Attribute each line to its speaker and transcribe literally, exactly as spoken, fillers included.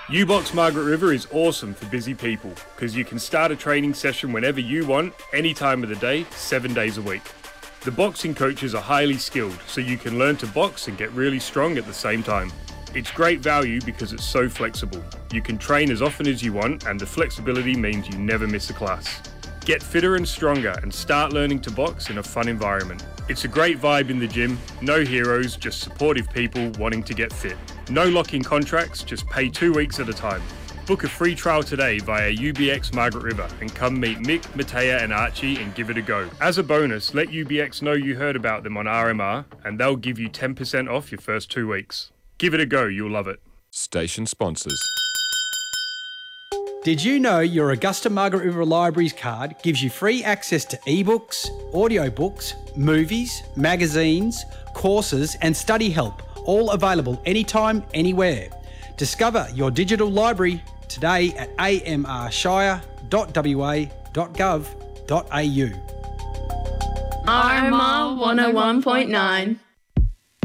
Speaker 1: U-Box Margaret River is awesome for busy people because you can start a training session whenever you want, any time of the day, seven days a week. The boxing coaches are highly skilled, so you can learn to box and get really strong at the same time. It's great value because it's so flexible. You can train as often as you want, and the flexibility means you never miss a class. Get fitter and stronger and start learning to box in a fun environment. It's a great vibe in the gym, no heroes, just supportive people wanting to get fit. No lock-in contracts, just pay two weeks at a time. Book a free trial today via U B X Margaret River and come meet Mick, Matea and Archie and give it a go. As a bonus, let U B X know you heard about them on R M R and they'll give you ten percent off your first two weeks. Give it a go, you'll love it.
Speaker 2: Station sponsors.
Speaker 3: Did you know your Augusta Margaret River Libraries card gives you free access to ebooks, audiobooks, movies, magazines, courses and study help, all available anytime, anywhere. Discover your digital library today at a m r shire dot w a dot gov dot a u.
Speaker 4: R M R one oh one point nine.